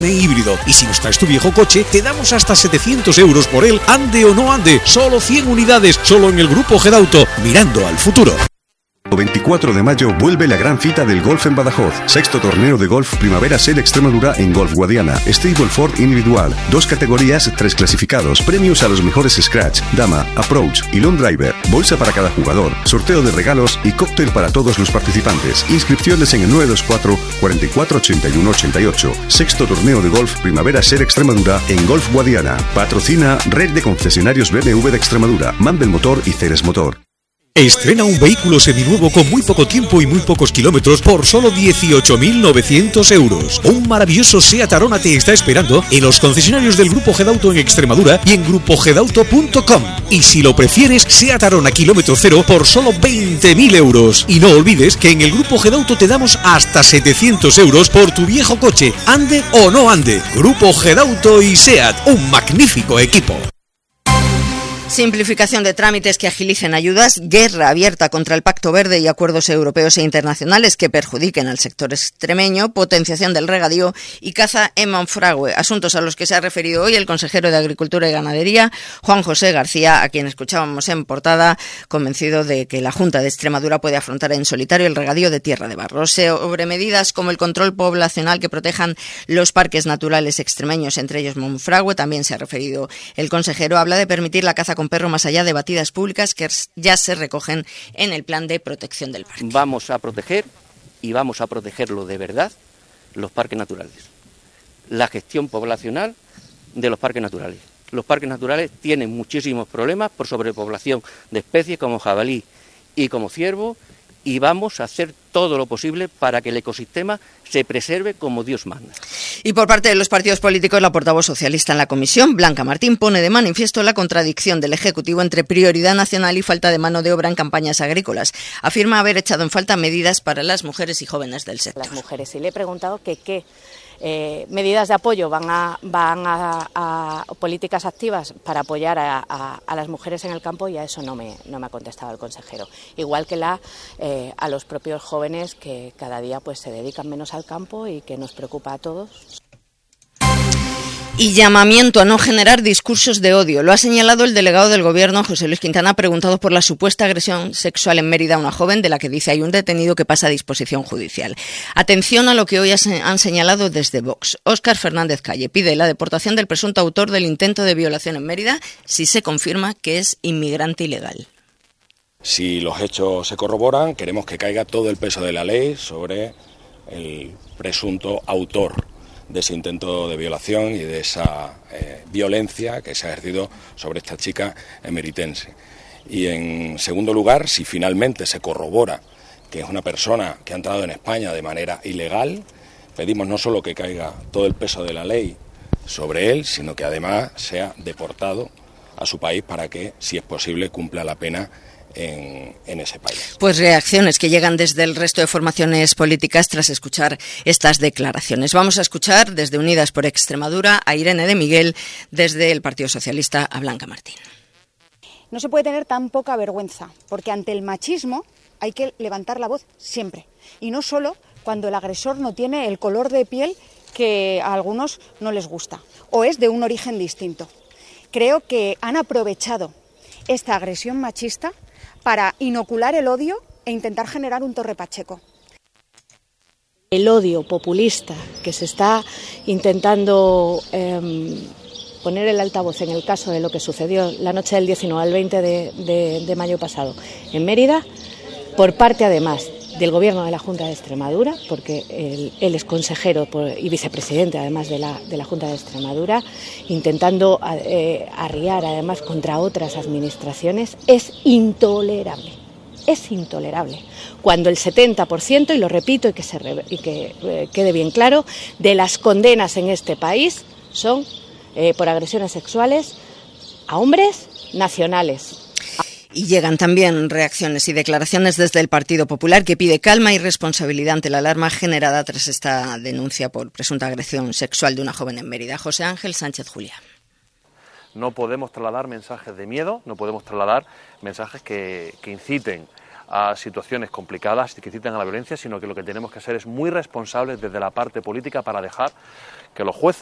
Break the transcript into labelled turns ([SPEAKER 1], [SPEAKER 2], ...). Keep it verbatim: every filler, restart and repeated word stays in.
[SPEAKER 1] híbrido. Y si nos traes tu viejo coche, te damos hasta setecientos euros por él, ande o no ande. Solo cien unidades, solo en el Grupo Gedauto, mirando al futuro.
[SPEAKER 2] veinticuatro de mayo vuelve la gran cita del golf en Badajoz. Sexto torneo de golf Primavera Ser Extremadura en Golf Guadiana. Stable Ford individual. Dos categorías, tres clasificados. Premios a los mejores Scratch, Dama, Approach y Long Driver. Bolsa para cada jugador. Sorteo de regalos y cóctel para todos los participantes. Inscripciones en el nueve dos cuatro, cuatro cuatro, ocho uno ocho ocho. Sexto torneo de golf Primavera Ser Extremadura en Golf Guadiana. Patrocina Red de Concesionarios B M W de Extremadura, Mandel Motor y Ceres Motor.
[SPEAKER 1] Estrena un vehículo seminuevo con muy poco tiempo y muy pocos kilómetros por solo dieciocho mil novecientos euros. Un maravilloso SEAT Arona te está esperando en los concesionarios del Grupo Gedauto en Extremadura y en grupo gedauto punto com. Y si lo prefieres, SEAT Arona kilómetro cero por solo veinte mil euros. Y no olvides que en el Grupo Gedauto te damos hasta setecientos euros por tu viejo coche, ande o no ande. Grupo Gedauto y SEAT, un magnífico equipo.
[SPEAKER 3] Simplificación de trámites que agilicen ayudas, guerra abierta contra el Pacto Verde y acuerdos europeos e internacionales que perjudiquen al sector extremeño, potenciación del regadío y caza en Monfragüe, asuntos a los que se ha referido hoy el consejero de Agricultura y Ganadería, Juan José García, a quien escuchábamos en portada, convencido de que la Junta de Extremadura puede afrontar en solitario el regadío de Tierra de Barro. Sobre medidas como el control poblacional que protejan los parques naturales extremeños, entre ellos Monfragüe, también se ha referido el consejero. Habla de permitir la caza con perro más allá de batidas públicas que ya se recogen en el plan de protección del parque.
[SPEAKER 4] Vamos a proteger, y vamos a protegerlo de verdad, los parques naturales. La gestión poblacional de los parques naturales. Los parques naturales tienen muchísimos problemas por sobrepoblación de especies como jabalí y como ciervo, y vamos a hacer todo lo posible para que el ecosistema se preserve como Dios manda.
[SPEAKER 3] Y por parte de los partidos políticos, la portavoz socialista en la comisión, Blanca Martín, pone de manifiesto la contradicción del Ejecutivo entre prioridad nacional y falta de mano de obra en campañas agrícolas. Afirma haber echado en falta medidas para las mujeres y jóvenes del sector.
[SPEAKER 5] Las mujeres, y le he preguntado que qué eh, medidas de apoyo van a, van a, a políticas activas para apoyar a, a, a las mujeres en el campo, y a eso no me, no me ha contestado el consejero. Igual que la, eh, a los propios jóvenes que cada día pues se dedican menos al campo y que nos preocupa a todos.
[SPEAKER 3] Y llamamiento a no generar discursos de odio. Lo ha señalado el delegado del Gobierno, José Luis Quintana, preguntado por la supuesta agresión sexual en Mérida a una joven, de la que dice hay un detenido que pasa a disposición judicial. Atención a lo que hoy han señalado desde Vox. Óscar Fernández Calle pide la deportación del presunto autor del intento de violación en Mérida si se confirma que es inmigrante ilegal.
[SPEAKER 6] Si los hechos se corroboran, queremos que caiga todo el peso de la ley sobre el presunto autor de ese intento de violación y de esa eh, violencia que se ha ejercido sobre esta chica emeritense. Y en segundo lugar, si finalmente se corrobora que es una persona que ha entrado en España de manera ilegal, pedimos no solo que caiga todo el peso de la ley sobre él, sino que además sea deportado a su país para que, si es posible, cumpla la pena En, en ese país.
[SPEAKER 3] Pues reacciones que llegan desde el resto de formaciones políticas tras escuchar estas declaraciones. Vamos a escuchar desde Unidas por Extremadura a Irene de Miguel, desde el Partido Socialista a Blanca Martín.
[SPEAKER 7] No se puede tener tan poca vergüenza, porque ante el machismo hay que levantar la voz siempre, y no solo cuando el agresor no tiene el color de piel que a algunos no les gusta o es de un origen distinto. Creo que han aprovechado esta agresión machista para inocular el odio e intentar generar un Torre Pacheco.
[SPEAKER 5] El odio populista que se está intentando eh, poner el altavoz en el caso de lo que sucedió la noche del diecinueve al veinte de, de, de mayo pasado en Mérida, por parte además del Gobierno de la Junta de Extremadura, porque él, él es consejero por, y vicepresidente además de la, de la Junta de Extremadura, intentando eh, arriar además contra otras administraciones, es intolerable, es intolerable. Cuando el setenta por ciento, y lo repito y que, se, y que eh, quede bien claro, de las condenas en este país son eh, por agresiones sexuales a hombres nacionales.
[SPEAKER 3] Y llegan también reacciones y declaraciones desde el Partido Popular, que pide calma y responsabilidad ante la alarma generada tras esta denuncia por presunta agresión sexual de una joven en Mérida. José Ángel Sánchez Julián.
[SPEAKER 8] No podemos trasladar mensajes de miedo, no podemos trasladar mensajes que, que inciten a situaciones complicadas que incitan a la violencia, sino que lo que tenemos que ser es muy responsables desde la parte política para dejar que los jueces